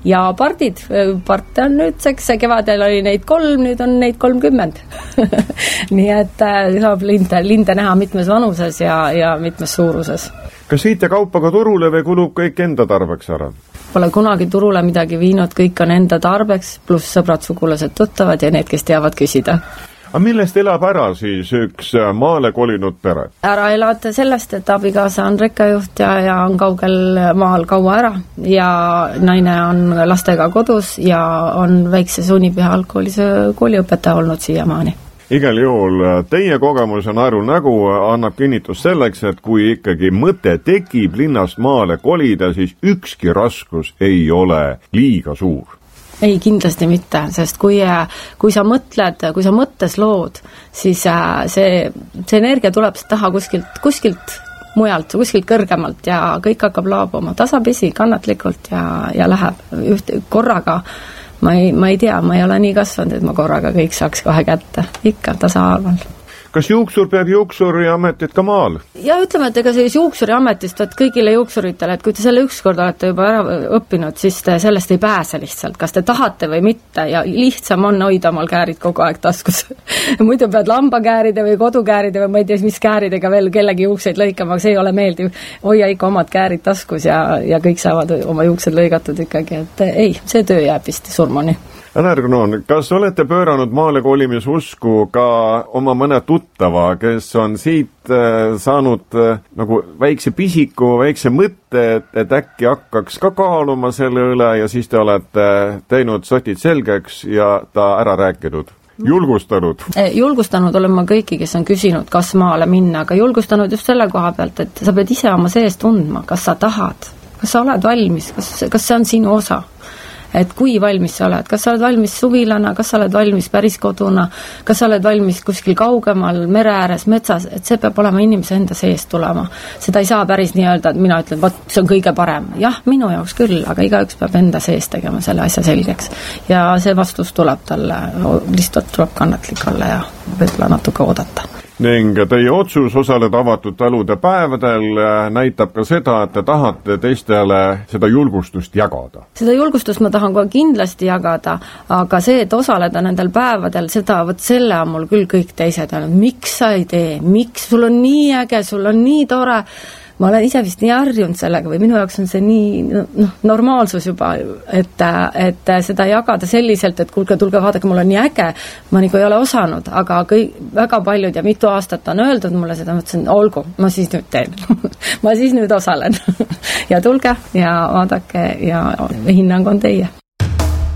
ja parte on nüüdseks, kevadel oli neid 3, nüüd on neid 30. Nii et saab linde näha mitmes vanuses ja mitmes suuruses. Kas viite kaupa ka turule või kulub kõik enda tarbeks ära? Pole kunagi turule midagi viinud, kõik on enda tarbeks, pluss sõbrad, sugulased, tuttavad ja need, kes teavad küsida. Aga millest elab ära siis üks maale kolinud pere? Ära elad sellest, et abikaasa on rekkajuht ja on kaugel maal kaua ära ja naine on lastega kodus ja on väikse Sunnipea algkoolis kooliõpetaja olnud siiamaani. Igal juhul teie kogemus on naeru nägu annab kinnitus selleks, et kui ikkagi mõte tekib linnast maale kolida, siis ükski raskus ei ole liiga suur. Ei, kindlasti mitte, sest kui sa mõtled, kui sa mõttes lood, siis see energia tuleb taha kuskilt mujalt, kuskilt kõrgemalt ja kõik hakkab laabuma tasapisi, kannatlikult ja läheb korraga. Ma ei tea, ma ei ole nii kasvanud, et ma korraga kõik saaks kohe kätte. Ikka tasahaaval. Kas juuksur peab juuksuri ametit ka maal? Ja ütleme, et ega sellise juuksuri ametist kõigile juuksuritele, et kui te selle ükskord olete juba ära õppinud, siis te sellest ei pääse lihtsalt, kas te tahate või mitte ja lihtsam on hoida omal käärid kogu aeg taskus. Muidu pead lambakääride või kodukääride või ma ei tea, mis kääridega veel kellegi juukseid lõikama, aga see ei ole meeldiv. Hoia ikka omad käärid taskus ja kõik saavad oma juuksed lõigatud ikkagi, et ei, see töö jääb vist surmani. Energonoon, kas olete pööranud maale kolimisusku ka oma mõne tuttava, kes on siit saanud nagu väikse pisiku, väikse mõtte, et äkki hakkaks ka kaaluma selle üle ja siis te olete teinud sotid selgeks ja ta ära rääkinud? Julgustanud? Julgustanud olen ma kõiki, kes on küsinud, kas maale minna, aga julgustanud just selle koha pealt, et sa pead ise oma sees tundma, kas sa tahad, kas sa oled valmis, kas see on sinu osa. Et kui valmis sa oled, kas sa oled valmis suvilana, kas sa oled valmis päris koduna, kas sa oled valmis kuskil kaugemal, mere ääres, metsas, et see peab olema inimese enda seest tulema. Seda ei saa päris nii öelda, et mina ütlen, võt, see on kõige parem. Jah, minu jaoks küll, aga igaüks peab enda seest tegema selle asja selgeks. Ja see vastus tuleb talle, lihtsalt tuleb kannatlik olla ja võib-olla natuke oodata. Ning teie otsus osaleda avatud talude päevadel näitab ka seda, et te tahate teistele seda julgustust jagada. Seda julgustust ma tahan kohe kindlasti jagada, aga see, et osaleda nendel päevadel, selle on mul küll kõik teised öelnud. Miks sa ei tee? Miks? Sul on nii äge, sul on nii tore. Ma olen ise vist nii harjunud sellega või minu jaoks on see nii normaalsus juba, et seda jagada selliselt, et tulge, vaadake, mul on nii äge, ma nagu ei ole osanud, aga väga paljud ja mitu aastat on öeldud mulle seda, mõtlesin, olgu, ma siis nüüd teen. Ma siis nüüd osalen. Ja tulge ja vaadake ja hinnang on teie.